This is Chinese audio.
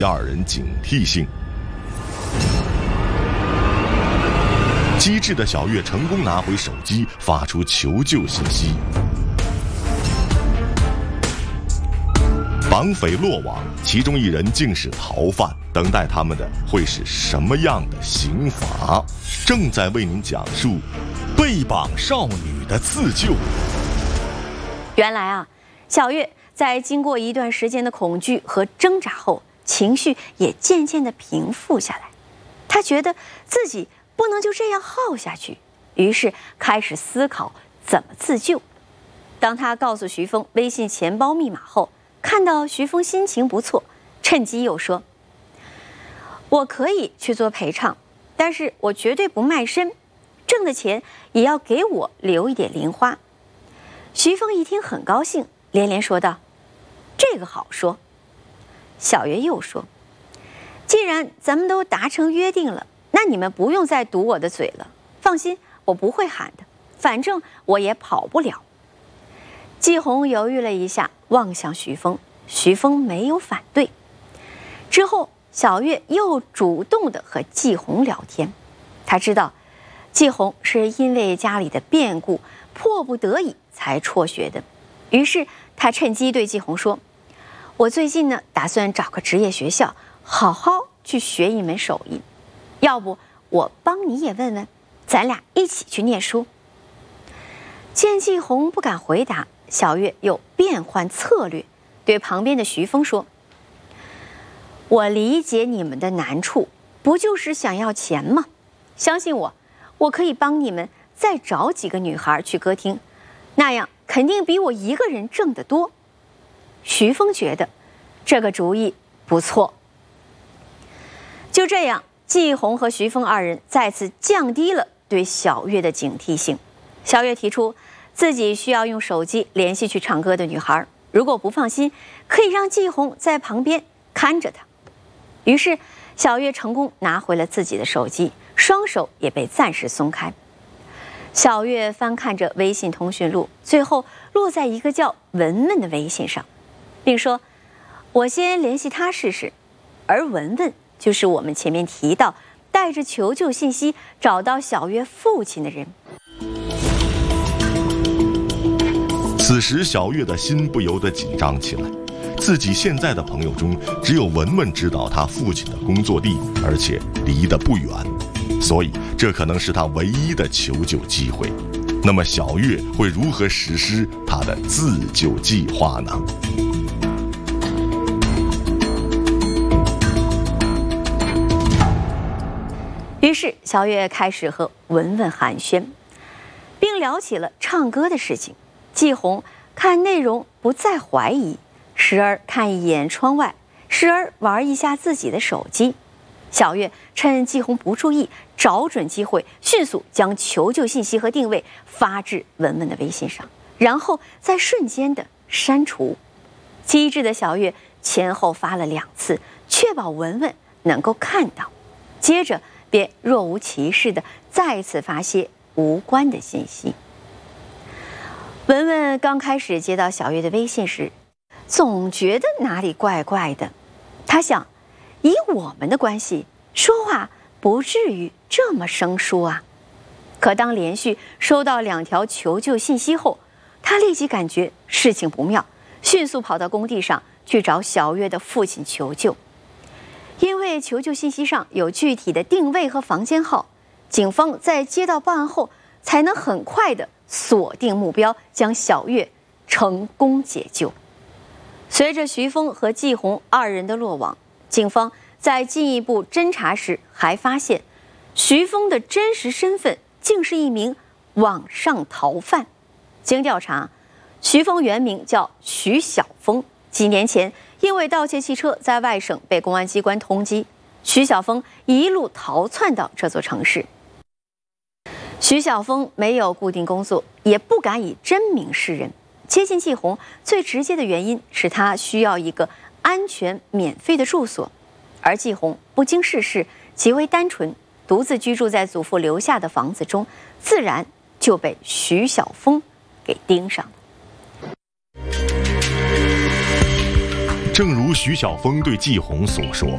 二人警惕性。机智的小月成功拿回手机，发出求救信息。绑匪落网，其中一人竟是逃犯，等待他们的会是什么样的刑罚？正在为您讲述被绑少女的自救。 原来啊，小月在经过一段时间的恐惧和挣扎后，情绪也渐渐地平复下来。她觉得自己不能就这样耗下去，于是开始思考怎么自救。当她告诉徐峰微信钱包密码后，看到徐峰心情不错，趁机又说：“我可以去做陪唱，但是我绝对不卖身，挣的钱也要给我留一点零花。”徐峰一听很高兴，连连说道：“这个好说。”小月又说：“既然咱们都达成约定了，那你们不用再堵我的嘴了。放心，我不会喊的，反正我也跑不了。”季红犹豫了一下，望向徐峰，徐峰没有反对。之后，小月又主动地和季红聊天。她知道，季红是因为家里的变故，迫不得已才辍学的。于是，她趁机对季红说：“我最近呢，打算找个职业学校，好好去学一门手艺。要不，我帮你也问问，咱俩一起去念书。”见季红不敢回答，小月又变换策略，对旁边的徐峰说：“我理解你们的难处，不就是想要钱吗？相信我，我可以帮你们再找几个女孩去歌厅，那样肯定比我一个人挣得多。”徐峰觉得这个主意不错。就这样，季红和徐峰二人再次降低了对小月的警惕性。小月提出自己需要用手机联系去唱歌的女孩，如果不放心，可以让季红在旁边看着她。于是小月成功拿回了自己的手机，双手也被暂时松开。小月翻看着微信通讯录，最后落在一个叫文文的微信上，并说：“我先联系她试试。”而文文就是我们前面提到带着求救信息找到小月父亲的人。 此时小月的心不由得紧张起来，自己现在的朋友中只有文文知道她父亲的工作地，而且离得不远，所以这可能是她唯一的求救机会。那么小月会如何实施她的自救计划呢？ 于是小月开始和文文寒暄，并聊起了唱歌的事情。季红看内容不再怀疑，时而看一眼窗外，时而玩一下自己的手机。小月趁季红不注意，找准机会，迅速将求救信息和定位发至文文的微信上，然后再瞬间的删除。机智的小月前后发了2次，确保文文能够看到，接着便若无其事地再次发些无关的信息。文文刚开始接到小月的微信时，总觉得哪里怪怪的。他想，以我们的关系，说话不至于这么生疏啊。可当连续收到2条求救信息后，他立即感觉事情不妙，迅速跑到工地上去找小月的父亲求救。因为求救信息上有具体的定位和房间号，警方在接到报案后才能很快地锁定目标，将小月成功解救。随着徐峰和季红2人的落网，警方在进一步侦查时还发现，徐峰的真实身份竟是一名网上逃犯。经调查，徐峰原名叫徐晓峰，几年前因为盗窃汽车在外省被公安机关通缉，徐晓峰一路逃窜到这座城市。徐晓峰没有固定工作，也不敢以真名示人。接近季红最直接的原因是他需要一个安全免费的住所，而季红不经世事，极为单纯，独自居住在祖父留下的房子中，自然就被徐晓峰给盯上了。 正如徐晓峰对季红所说，